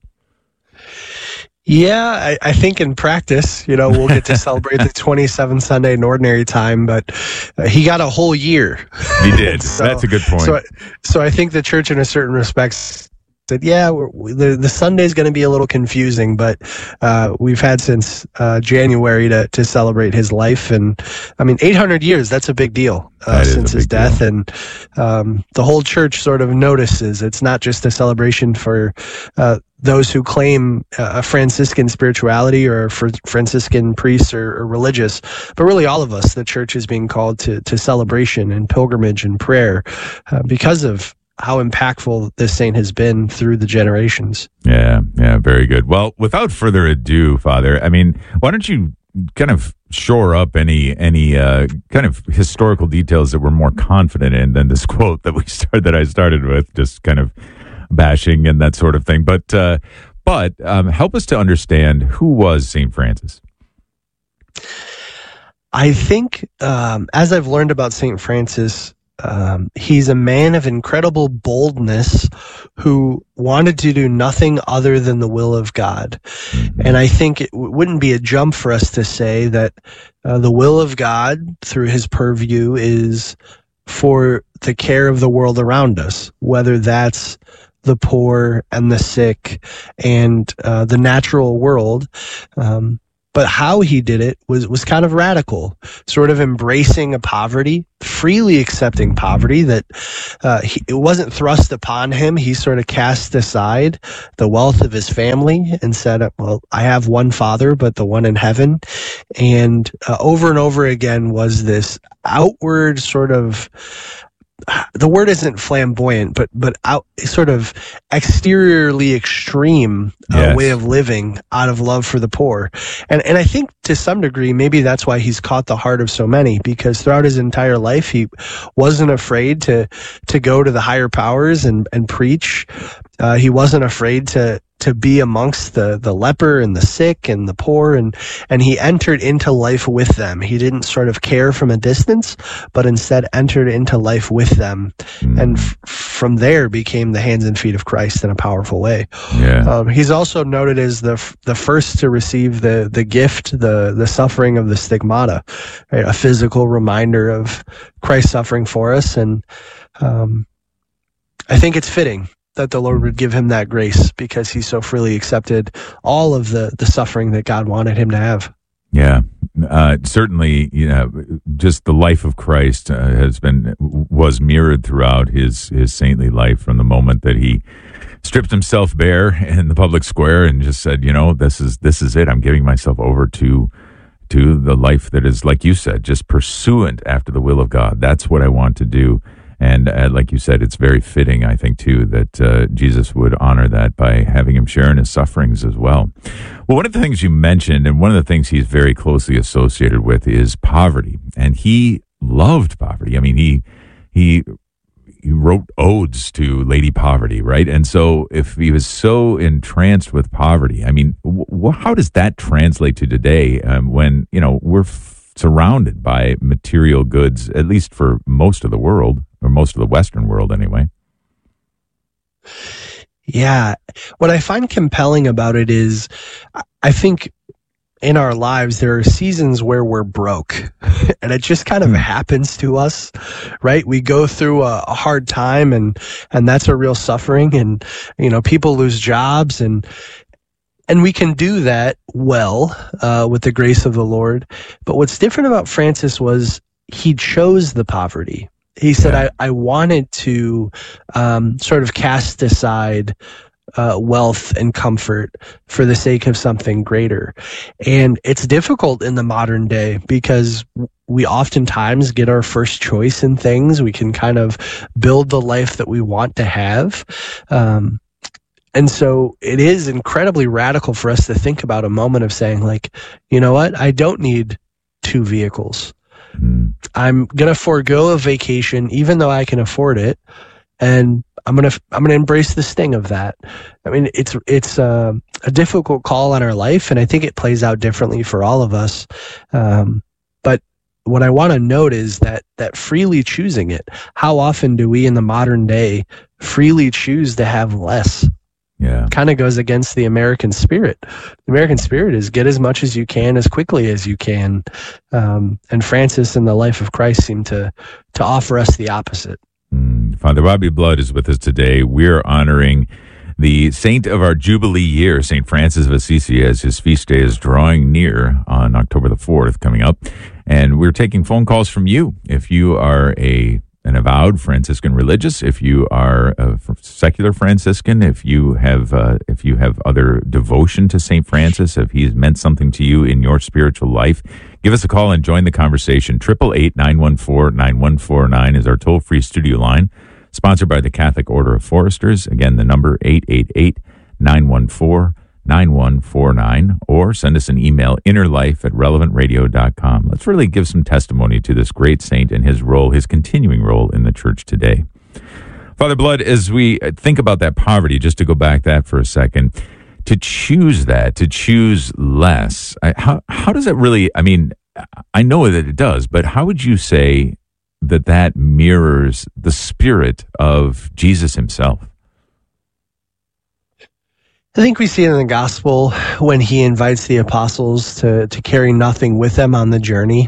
Yeah, I, I think in practice, you know, we'll get to celebrate the twenty-seventh Sunday in ordinary time, but uh, he got a whole year. He did. so, That's a good point. So, so I think the church, in a certain respects, said, yeah, we're, the the Sunday is going to be a little confusing, but uh, we've had since uh, January to to celebrate his life, and I mean, eight hundred years. That's a big deal uh, since his death, deal. and um, the whole church sort of notices it's not just a celebration for Uh, those who claim a Franciscan spirituality or for Franciscan priests or, or religious, but really all of us. The church is being called to to celebration and pilgrimage and prayer uh, because of how impactful this saint has been through the generations. Yeah, yeah, very good. Well, without further ado, Father, I mean, why don't you kind of shore up any any uh, kind of historical details that we're more confident in than this quote that we started that I started with, just kind of bashing and that sort of thing. But uh, but um, help us to understand, who was Saint Francis? I think um, as I've learned about Saint Francis, um, he's a man of incredible boldness who wanted to do nothing other than the will of God. Mm-hmm. And I think it w- wouldn't be a jump for us to say that uh, the will of God through his purview is for the care of the world around us, whether that's the poor and the sick and uh, the natural world. Um, but how he did it was, was kind of radical, sort of embracing a poverty, freely accepting poverty that uh, he, it wasn't thrust upon him. He sort of cast aside the wealth of his family and said, well, I have one father, but the one in heaven. And uh, over and over again was this outward sort of, the word isn't flamboyant, but but out sort of exteriorly extreme uh, Yes. way of living out of love for the poor, and and I think to some degree maybe that's why he's caught the heart of so many, because throughout his entire life he wasn't afraid to to go to the higher powers and and preach. Uh, he wasn't afraid to to be amongst the the leper and the sick and the poor, and and he entered into life with them. He didn't sort of care from a distance, but instead entered into life with them, mm. and f- from there became the hands and feet of Christ in a powerful way. Yeah. Um, he's also noted as the f- the first to receive the the gift, the the suffering of the stigmata, right? A physical reminder of Christ's suffering for us, and um, I think it's fitting that the Lord would give him that grace because he so freely accepted all of the, the suffering that God wanted him to have. Yeah, uh, certainly, you know, just the life of Christ uh, has been, was mirrored throughout his, his saintly life from the moment that he stripped himself bare in the public square and just said, you know, this is, this is it. I'm giving myself over to, to the life that is, like you said, just pursuant after the will of God. That's what I want to do. And uh, like you said, it's very fitting, I think, too, that uh, Jesus would honor that by having him share in his sufferings as well. Well, one of the things you mentioned, and one of the things he's very closely associated with, is poverty. And he loved poverty. I mean, he he he wrote odes to Lady Poverty, right? And so if he was so entranced with poverty, I mean, w- how does that translate to today um, when, you know, we're f- surrounded by material goods, at least for most of the world, or most of the Western world anyway? Yeah. What I find compelling about it is I think in our lives, there are seasons where we're broke and it just kind of happens to us, right? We go through a, a hard time and, and that's a real suffering, and, you know, people lose jobs, and, and we can do that well, uh, with the grace of the Lord. But what's different about Francis was he chose the poverty. He said, I, I wanted to um, sort of cast aside uh, wealth and comfort for the sake of something greater. And it's difficult in the modern day because we oftentimes get our first choice in things. We can kind of build the life that we want to have. Um, and so it is incredibly radical for us to think about a moment of saying, like, you know what? I don't need two vehicles. I'm going to forego a vacation, even though I can afford it. And I'm going to, I'm going to embrace the sting of that. I mean, it's, it's uh, a difficult call on our life. And I think it plays out differently for all of us. Um, but what I want to note is that, that freely choosing it, how often do we in the modern day freely choose to have less? Yeah. Kind of goes against the American spirit. The American spirit is get as much as you can, as quickly as you can. Um, and Francis and the life of Christ seem to, to offer us the opposite. Mm. Father Bobby Blood is with us today. We're honoring the saint of our Jubilee year, Saint Francis of Assisi, as his feast day is drawing near on October the fourth coming up. And we're taking phone calls from you. If you are a an avowed Franciscan religious, if you are a secular Franciscan, if you have uh, if you have other devotion to Saint Francis, if he's meant something to you in your spiritual life, give us a call and join the conversation. Triple eight nine one four nine one four nine is our toll free studio line, sponsored by the Catholic Order of Foresters. Again, the number eight eight eight nine one four nine one four nine, or send us an email, innerlife at relevant radio dot com. Let's really give some testimony to this great saint and his role, his continuing role in the church today. Father Blood, as we think about that poverty, just to go back that for a second, to choose that, to choose less, I, how how does that really, I mean, I know that it does, but how would you say that that mirrors the spirit of Jesus himself? I think we see it in the gospel when he invites the apostles to, to carry nothing with them on the journey,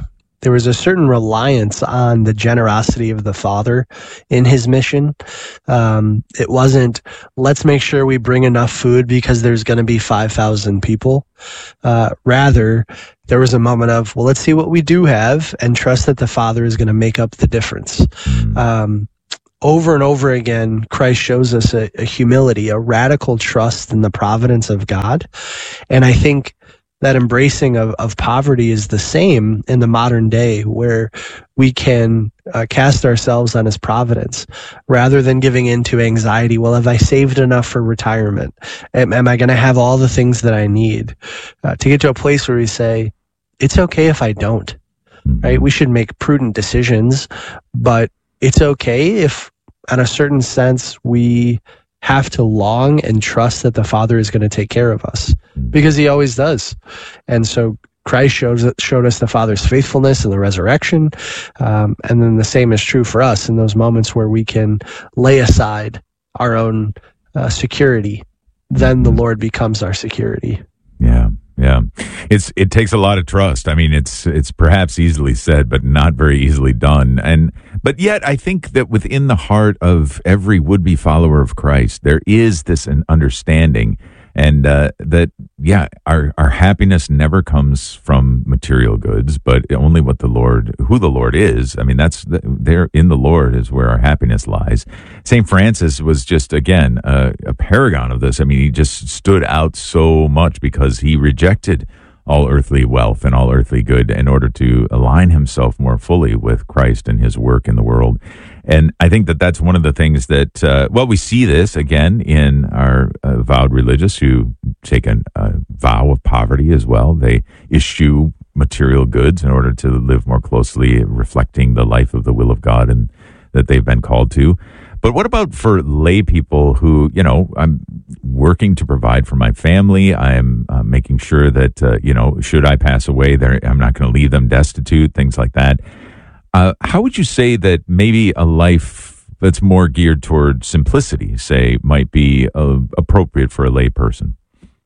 there was a certain reliance on the generosity of the Father in his mission. Um, it wasn't, let's make sure we bring enough food because there's going to be five thousand people. Uh, rather, there was a moment of, well, let's see what we do have and trust that the Father is going to make up the difference. Um, over and over again, Christ shows us a, a humility, a radical trust in the providence of God. And I think that embracing of, of poverty is the same in the modern day, where we can uh, cast ourselves on his providence rather than giving into anxiety. Well, have I saved enough for retirement? Am, am I going to have all the things that I need? Uh, to get to a place where we say, it's okay if I don't, right? We should make prudent decisions, but it's okay if, in a certain sense, we have to long and trust that the Father is going to take care of us, because he always does. And so Christ shows, showed us the Father's faithfulness in the resurrection. Um, and then the same is true for us in those moments where we can lay aside our own uh, security. Then the Lord becomes our security. Yeah. Yeah. It's, it takes a lot of trust. I mean, it's, it's perhaps easily said, but not very easily done. And, but yet I think that within the heart of every would-be follower of Christ, there is this an understanding, and, uh, that, yeah, our, our happiness never comes from material goods, but only what the Lord, who the Lord is. I mean, that's the, there in the Lord is where our happiness lies. Saint Francis was just, again, uh, a paragon of this. I mean, he just stood out so much because he rejected all earthly wealth and all earthly good in order to align himself more fully with Christ and his work in the world. And I think that that's one of the things that, uh, well, we see this again in our uh, vowed religious who take a uh, vow of poverty as well. They issue material goods in order to live more closely reflecting the life of the will of God and that they've been called to. But what about for lay people who, you know, I'm working to provide for my family. I'm uh, making sure that, uh, you know, should I pass away, I'm not going to leave them destitute, things like that. Uh, how would you say that maybe a life that's more geared toward simplicity, say, might be uh, appropriate for a lay person?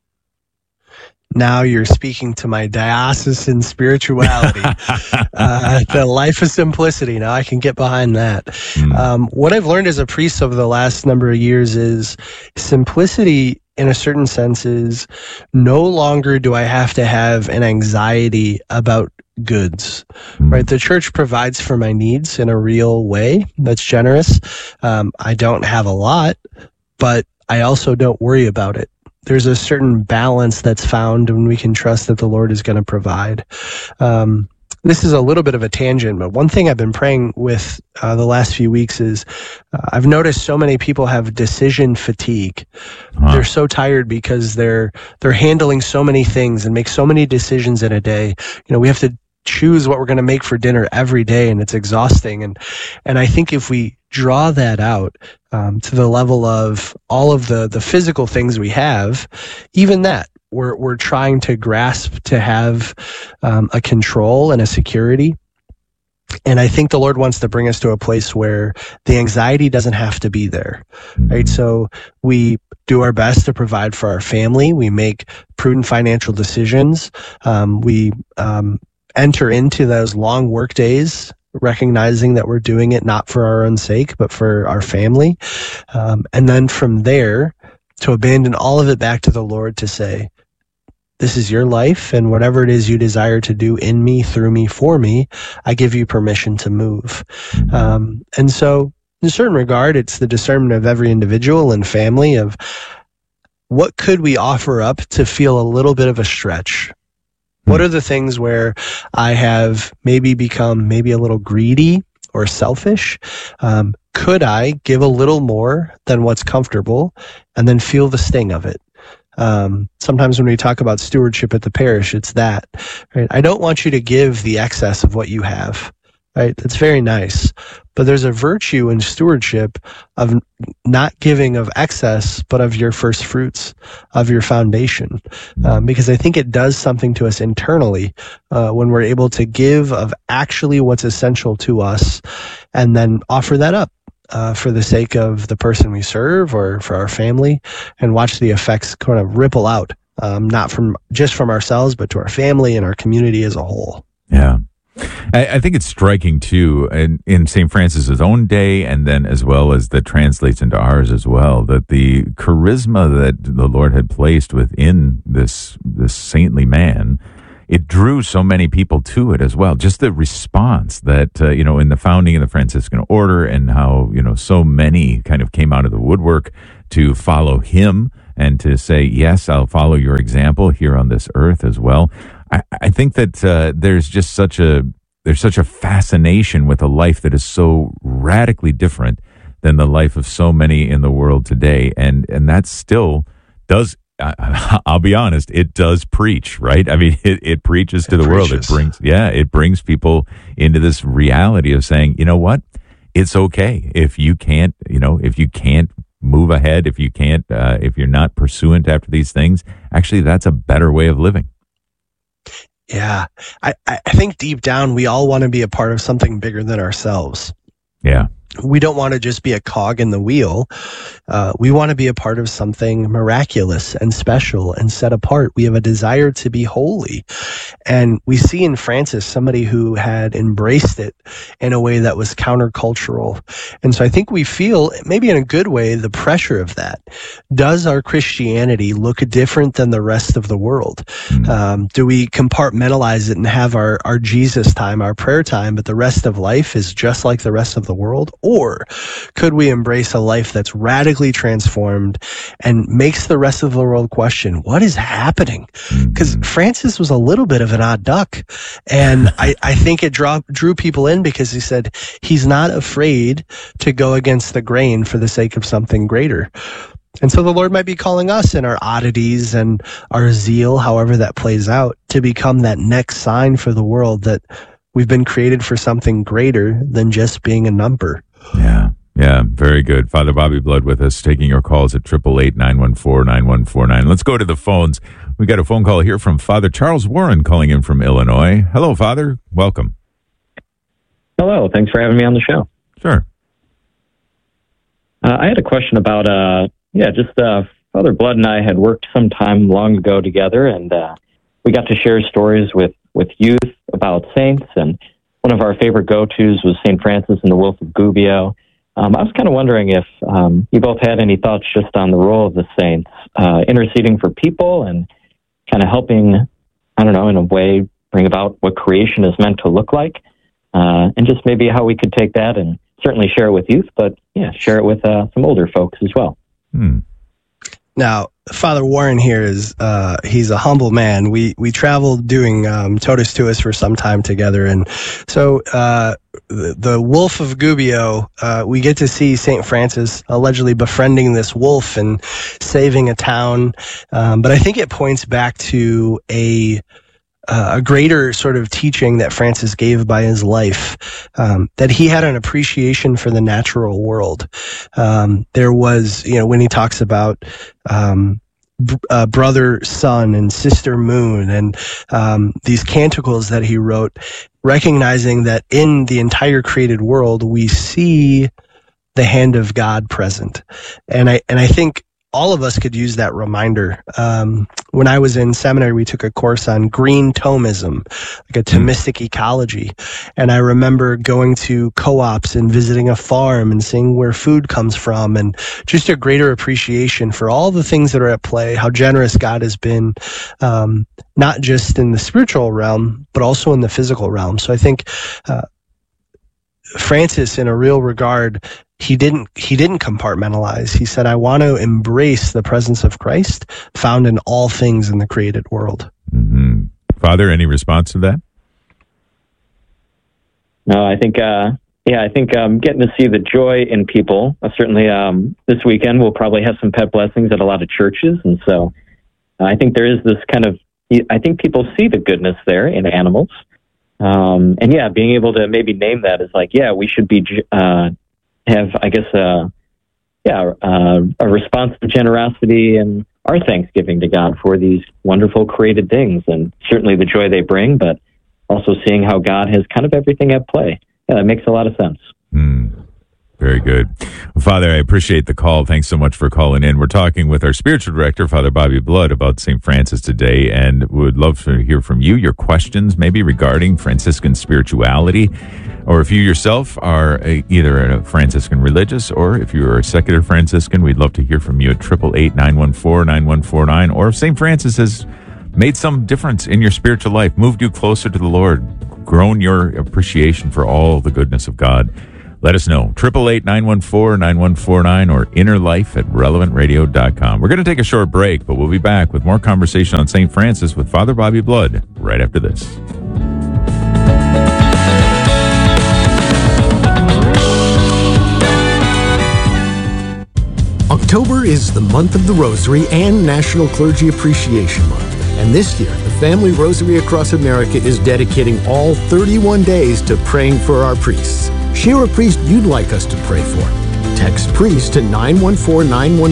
Now you're speaking to my diocesan spirituality, uh, the life of simplicity. Now I can get behind that. Mm. Um, what I've learned as a priest over the last number of years is simplicity, in a certain sense, is no longer do I have to have an anxiety about goods, right? The church provides for my needs in a real way that's generous. Um, I don't have a lot, but I also don't worry about it. There's a certain balance that's found when we can trust that the Lord is going to provide. Um, this is a little bit of a tangent, but one thing I've been praying with uh, the last few weeks is uh, I've noticed so many people have decision fatigue. Huh. They're so tired because they're they're handling so many things and make so many decisions in a day. You know, we have to choose what we're going to make for dinner every day, and it's exhausting. And and I think if we draw that out um, to the level of all of the the physical things we have, even that we're we're trying to grasp to have um, a control and a security. And I think the Lord wants to bring us to a place where the anxiety doesn't have to be there, right? So we do our best to provide for our family. We make prudent financial decisions. Um, we um, enter into those long work days, recognizing that we're doing it not for our own sake, but for our family. Um, and then from there, to abandon all of it back to the Lord to say, this is your life, and whatever it is you desire to do in me, through me, for me, I give you permission to move. Um, and so, in a certain regard, it's the discernment of every individual and family of what could we offer up to feel a little bit of a stretch. What are the things where I have maybe become maybe a little greedy or selfish? Um, could I give a little more than what's comfortable and then feel the sting of it? Um, sometimes when we talk about stewardship at the parish, it's that, right? I don't want you to give the excess of what you have, right? That's very nice. But there's a virtue in stewardship of not giving of excess, but of your first fruits, of your foundation. Um, because I think it does something to us internally uh, when we're able to give of actually what's essential to us and then offer that up. Uh, for the sake of the person we serve or for our family, and watch the effects kind of ripple out, um, not from just from ourselves, but to our family and our community as a whole. Yeah. I, I think it's striking too, in, in Saint Francis's own day, and then as well as that translates into ours as well, that the charisma that the Lord had placed within this this saintly man, it drew so many people to it as well. Just the response that uh, you know, in the founding of the Franciscan order, and how, you know, so many kind of came out of the woodwork to follow him and to say, yes, I'll follow your example here on this earth as well. I, I think that uh, there's just such a there's such a fascination with a life that is so radically different than the life of so many in the world today, and and that still does. Uh, I'll be honest, it does preach, right? I mean, it, it preaches to it the preaches. world. It brings, yeah, it brings people into this reality of saying, you know what, it's okay if you can't, you know, if you can't move ahead, if you can't, uh, if you're not pursuant after these things. Actually, that's a better way of living. Yeah, I, I think deep down we all want to be a part of something bigger than ourselves. Yeah. We don't want to just be a cog in the wheel. Uh, we want to be a part of something miraculous and special and set apart. We have a desire to be holy. And we see in Francis somebody who had embraced it in a way that was countercultural. And so I think we feel, maybe in a good way, the pressure of that. Does our Christianity look different than the rest of the world? Mm. Um, do we compartmentalize it and have our, our Jesus time, our prayer time, but the rest of life is just like the rest of the world? Or could we embrace a life that's radically transformed and makes the rest of the world question, what is happening? Because Francis was a little bit of an odd duck. And I, I think it draw, drew people in because he said he's not afraid to go against the grain for the sake of something greater. And so the Lord might be calling us in our oddities and our zeal, however that plays out, to become that next sign for the world that we've been created for something greater than just being a number. Yeah, yeah, very good. Father Bobby Blood with us, taking your calls at eight eight eight, nine one four, nine one four nine. Let's go to the phones. We got a phone call here from Father Charles Warren calling in from Illinois. Hello, Father. Welcome. Hello. Thanks for having me on the show. Sure. Uh, I had a question about, uh, yeah, just uh, Father Blood and I had worked some time long ago together, and uh, we got to share stories with, with youth about saints, and one of our favorite go-tos was Saint Francis and the Wolf of Gubbio. Um, I was kind of wondering if um, you both had any thoughts just on the role of the saints, uh, interceding for people and kind of helping, I don't know, in a way, bring about what creation is meant to look like, uh, and just maybe how we could take that and certainly share it with youth, but yeah, share it with uh, some older folks as well. Hmm. Now, Father Warren here is, uh, he's a humble man. We, we traveled doing, um, Totus Tuus for some time together. And so, uh, the, the Wolf of Gubbio, uh, we get to see Saint Francis allegedly befriending this wolf and saving a town. Um, but I think it points back to a, Uh, a greater sort of teaching that Francis gave by his life, um, that he had an appreciation for the natural world. Um, there was, you know, when he talks about um, b- uh, brother sun and sister moon and um, these canticles that he wrote, recognizing that in the entire created world we see the hand of God present. And I and I think all of us could use that reminder. Um, when I was in seminary, we took a course on green Thomism, like a Thomistic ecology. And I remember going to co-ops and visiting a farm and seeing where food comes from, and just a greater appreciation for all the things that are at play, how generous God has been, um, not just in the spiritual realm, but also in the physical realm. So I think uh, Francis, in a real regard, He didn't, he didn't compartmentalize. He said, I want to embrace the presence of Christ found in all things in the created world. Mm-hmm. Father, any response to that? No, I think, uh, yeah, I think um, getting to see the joy in people, uh, certainly um, this weekend we'll probably have some pet blessings at a lot of churches. And so uh, I think there is this kind of, I think people see the goodness there in animals. Um, and yeah, being able to maybe name that is like, yeah, we should be, uh, have, I guess, uh, yeah, uh, a response to generosity and our thanksgiving to God for these wonderful created things, and certainly the joy they bring, but also seeing how God has kind of everything at play. Yeah, that makes a lot of sense. Mm. Very good. Father, I appreciate the call. Thanks so much for calling in. We're talking with our spiritual director, Father Bobby Blood, about Saint Francis today, and would love to hear from you, your questions maybe regarding Franciscan spirituality, or if you yourself are a, either a Franciscan religious or if you're a secular Franciscan, we'd love to hear from you at eight eight eight, nine one four, nine one four nine, or if Saint Francis has made some difference in your spiritual life, moved you closer to the Lord, grown your appreciation for all the goodness of God. Let us know. eight eight eight, nine one four, nine one four nine or inner life at relevant radio dot com. We're going to take a short break, but we'll be back with more conversation on Saint Francis with Father Bobby Blood right after this. October is the month of the Rosary and National Clergy Appreciation Month. And this year, the Family Rosary Across America is dedicating all thirty-one days to praying for our priests. Share a priest you'd like us to pray for. Text priest to nine one four nine one